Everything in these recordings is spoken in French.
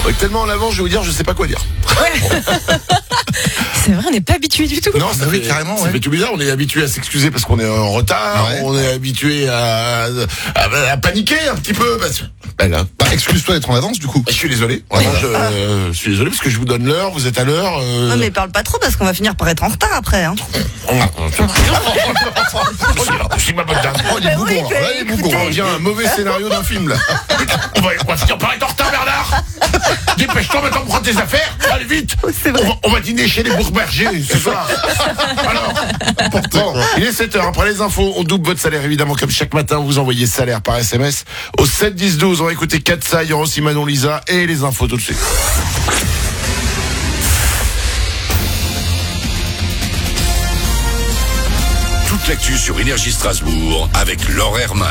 Tellement en avant, je vais vous dire, je sais pas quoi dire. C'est vrai, on n'est pas habitué du tout. Non, ça fait carrément. Ça fait tout bizarre. On est habitué à s'excuser parce qu'on est en retard. Ouais. On est habitué à paniquer un petit peu. Excuse-toi d'être en avance du coup. Je suis désolé. Vraiment, je suis désolé parce que je vous donne l'heure. Vous êtes à l'heure. Non mais parle pas trop parce qu'on va finir par être en retard après. Hein. C'est ma bonne dame. Oh, il est bougon. On vient un mauvais scénario d'un film là. On va finir par être en retard, Bernard. Dépêche-toi maintenant, prends tes affaires. Allez vite. On va dîner chez les Bourg-Berger ce soir. Alors, bon, il est 7h. Après les infos, on double votre salaire évidemment comme chaque matin. Vous envoyez salaire par SMS au 7 10 12. On va écouter Katsa, il y aura aussi Manon Lisa et les infos tout de suite. Toute l'actu sur Énergie Strasbourg avec Laure Herman.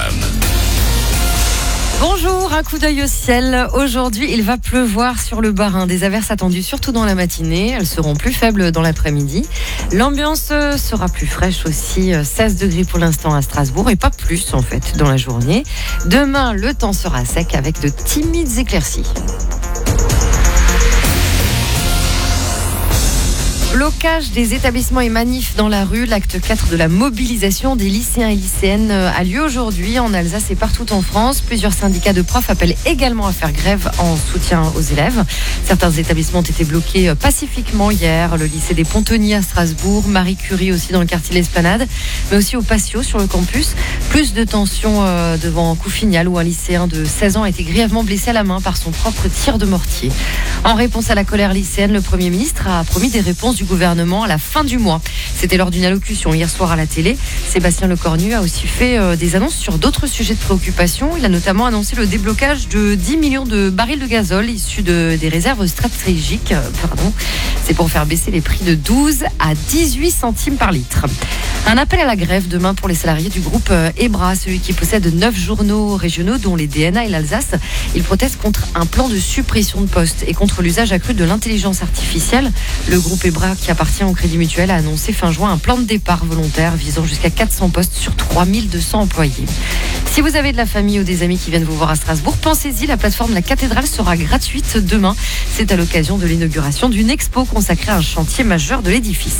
Bonjour, un coup d'œil au ciel. Aujourd'hui, il va pleuvoir sur le Bas-Rhin. Des averses attendues surtout dans la matinée. Elles seront plus faibles dans l'après-midi. L'ambiance sera plus fraîche aussi. 16 degrés pour l'instant à Strasbourg et pas plus en fait dans la journée. Demain, le temps sera sec avec de timides éclaircies. Blocage des établissements et manifs dans la rue. L'acte 4 de la mobilisation des lycéens et lycéennes a lieu aujourd'hui en Alsace et partout en France. Plusieurs syndicats de profs appellent également à faire grève en soutien aux élèves. Certains établissements ont été bloqués pacifiquement hier. Le lycée des Pontonniers à Strasbourg, Marie Curie aussi dans le quartier de l'Esplanade, mais aussi au Patio sur le campus. Plus de tensions devant Couffignal où un lycéen de 16 ans a été grièvement blessé à la main par son propre tir de mortier. En réponse à la colère lycéenne, le Premier ministre a promis des réponses du gouvernement à la fin du mois. C'était lors d'une allocution hier soir à la télé. Sébastien Lecornu a aussi fait des annonces sur d'autres sujets de préoccupation. Il a notamment annoncé le déblocage de 10 millions de barils de gazole issus des réserves stratégiques. C'est pour faire baisser les prix de 12 à 18 centimes par litre. Un appel à la grève demain pour les salariés du groupe EBRA, celui qui possède 9 journaux régionaux dont les DNA et l'Alsace. Ils protestent contre un plan de suppression de postes et contre l'usage accru de l'intelligence artificielle. Le groupe EBRA, qui appartient au Crédit Mutuel, a annoncé fin juin un plan de départ volontaire visant jusqu'à 400 postes sur 3200 employés. Si vous avez de la famille ou des amis qui viennent vous voir à Strasbourg, pensez-y, la plateforme La Cathédrale sera gratuite demain. C'est à l'occasion de l'inauguration d'une expo consacrée à un chantier majeur de l'édifice.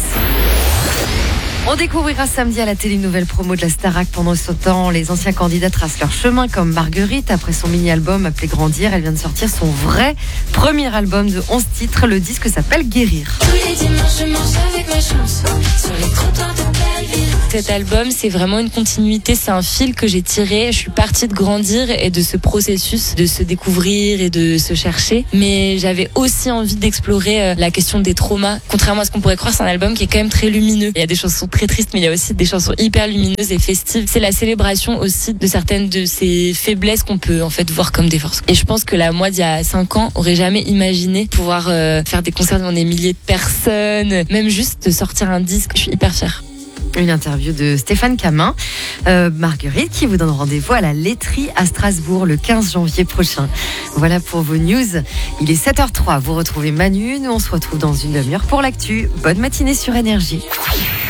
On découvrira samedi à la télé une nouvelle promo de la Starac. Pendant ce temps, les anciens candidats tracent leur chemin comme Marguerite. Après son mini-album appelé Grandir, elle vient de sortir son vrai premier album de 11 titres. Le disque s'appelle Guérir. Tous les dimanches, je marche avec mes chansons sur les trottoirs de Belleville. Cet album, c'est vraiment une continuité, c'est un fil que j'ai tiré. Je suis partie de grandir et de ce processus de se découvrir et de se chercher. Mais j'avais aussi envie d'explorer la question des traumas. Contrairement à ce qu'on pourrait croire, c'est un album qui est quand même très lumineux. Il y a des chansons très tristes, mais il y a aussi des chansons hyper lumineuses et festives. C'est la célébration aussi de certaines de ces faiblesses qu'on peut en fait voir comme des forces. Et je pense que la moi d'il y a 5 ans aurait jamais imaginé pouvoir faire des concerts devant des milliers de personnes, même juste sortir un disque. Je suis hyper fière. Une interview de Stéphane Camin. Marguerite qui vous donne rendez-vous à la laiterie à Strasbourg le 15 janvier prochain. Voilà pour vos news. Il est 7h03. Vous retrouvez Manu. Nous, on se retrouve dans une demi-heure pour l'actu. Bonne matinée sur Énergie.